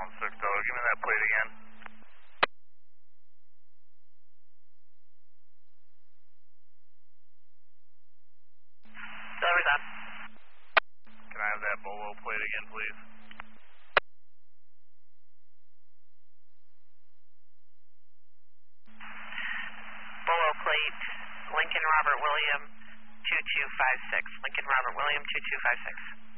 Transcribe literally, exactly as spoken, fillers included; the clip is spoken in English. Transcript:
one six, Delta. Give me that plate again. Delivery's on. Can I have that Bolo plate again, please? Bolo plate, Lincoln Robert William two two five six. Lincoln Robert William two two five six.